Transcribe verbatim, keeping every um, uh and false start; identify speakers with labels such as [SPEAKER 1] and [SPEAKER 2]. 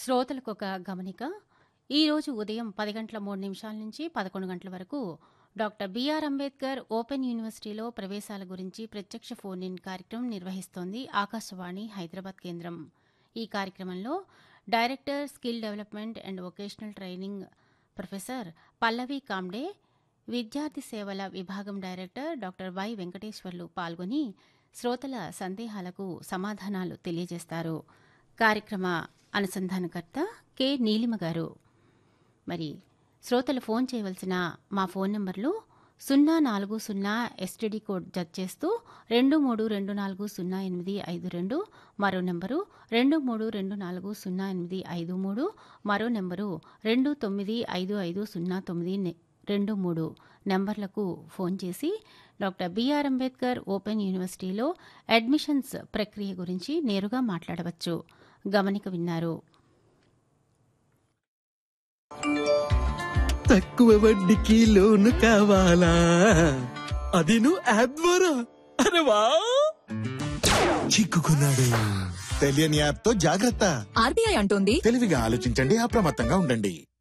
[SPEAKER 1] శ్రోతలకు ఒక గమనిక. ఈరోజు ఉదయం పది గంటల మూడు నిమిషాల నుంచి పదకొండు గంటల వరకు డాక్టర్ బిఆర్ అంబేద్కర్ ఓపెన్ యూనివర్సిటీలో ప్రవేశాల గురించి ప్రత్యక్ష ఫోన్ ఇన్ కార్యక్రమం నిర్వహిస్తోంది ఆకాశవాణి హైదరాబాద్ కేంద్రం. ఈ కార్యక్రమంలో director skill development and vocational training professor Pallavi Comte, విద్యార్థి సేవల విభాగం డైరెక్టర్ డాక్టర్ వై వెంకటేశ్వర్లు పాల్గొని శ్రోతల సందేహాలకు సమాధానాలు తెలియజేస్తారు. కార్యక్రమ అనుసంధానకర్త కె నీలిమ గారు. మరి శ్రోతలు ఫోన్ చేయవలసిన మా ఫోన్ నంబర్లు సున్నా నాలుగు సున్నా ఎస్టీడీ కోడ్ జత చేస్తూ రెండు మూడు రెండు నాలుగు సున్నా ఎనిమిది ఐదు రెండు, మరో నెంబరు రెండు మూడు రెండు నాలుగు సున్నా ఎనిమిది ఐదు మూడు, మరో నెంబరు రెండు తొమ్మిది ఐదు ఐదు సున్నా తొమ్మిది రెండు మూడు నెంబర్లకు ఫోన్ చేసి డాక్టర్ బిఆర్ అంబేద్కర్ ఓపెన్ యూనివర్సిటీలో అడ్మిషన్స్ ప్రక్రియ గురించి నేరుగా మాట్లాడవచ్చు. గమనిక విన్నారు.
[SPEAKER 2] తక్కువ వడ్డీకి లోను కావాలా? అది నువ్వు యాప్ ద్వారా? అరే వా, చిక్కుకున్నాడు.
[SPEAKER 3] తెలియని యాప్ తో జాగ్రత్త.
[SPEAKER 4] ఆర్బీఐ అంటోంది
[SPEAKER 3] తెలివిగా ఆలోచించండి, అప్రమత్తంగా ఉండండి.